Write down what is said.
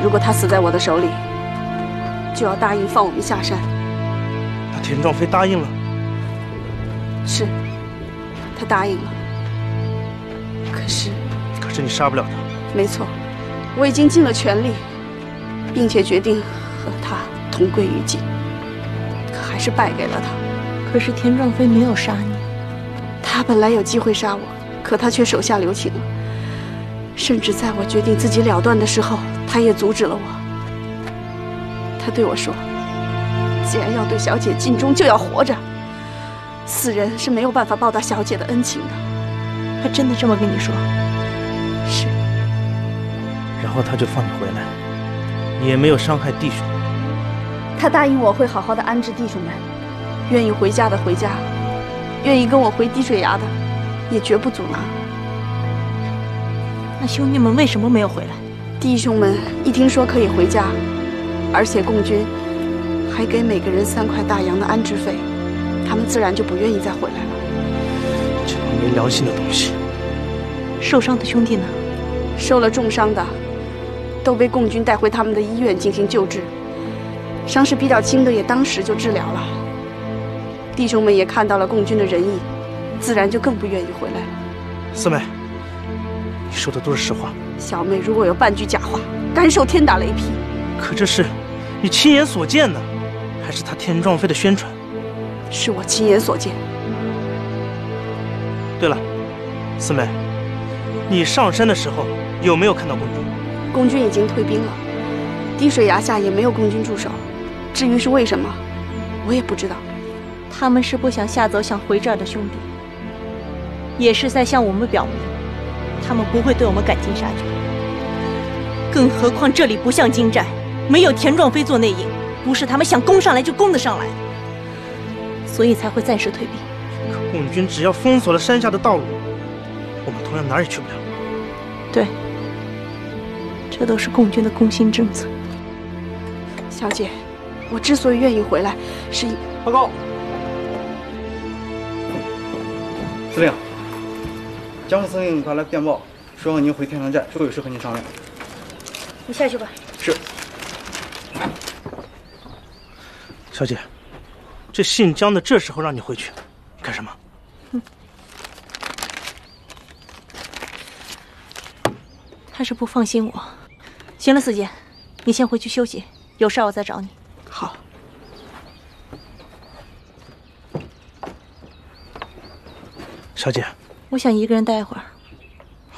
如果他死在我的手里，就要答应放我们下山。 那田壮飞答应了？ 是，他答应了。可是你杀不了他。 没错，我已经尽了全力，并且决定和他同归于尽，可还是败给了他。 可是田壮飞没有杀你， 他本来有机会杀我，可他却手下留情了。甚至在我决定自己了断的时候，他也阻止了我。他对我说：“既然要对小姐尽忠，就要活着。死人是没有办法报答小姐的恩情的。” 他真的这么跟你说？ 是。 然后他就放你回来，你也没有伤害弟兄。 他答应我会好好的安置弟兄们，愿意回家的回家，愿意跟我回滴水崖的，也绝不阻挠。 那兄弟们为什么没有回来？ 弟兄们一听说可以回家，而且共军还给每个人3块大洋的安置费，他们自然就不愿意再回来了。 这帮没良心的东西！ 受伤的兄弟呢？ 受了重伤的都被共军带回他们的医院进行救治，伤势比较轻的也当时就治疗了。弟兄们也看到了共军的仁义，自然就更不愿意回来了。 四妹，你说的都是实话。 小妹如果有半句假话，甘受天打雷劈。 可这是你亲眼所见的，还是他田壮飞的宣传？ 是我亲眼所见。 对了，四妹，你上山的时候有没有看到共军？ 共军已经退兵了，滴水崖下也没有共军驻守。至于是为什么，我也不知道。 他们是不想吓走想回这儿的兄弟，也是在向我们表明，他们不会对我们赶尽杀绝。更何况这里不像金寨，没有田壮飞做内应，不是他们想攻上来就攻得上来，所以才会暂时退兵。 可共军只要封锁了山下的道路，我们同样哪儿也去不了。 对，这都是共军的攻心政策。 小姐，我之所以愿意回来，是因…… 报告，司令，江副司令发来电报，说让您回天长寨，说有事和您商量。 你下去吧。 是。 小姐，这姓江的这时候让你回去，干什么？ 他是不放心我。行了，四姐，你先回去休息，有事我再找你。 好。 小姐， 我想一个人待一会儿。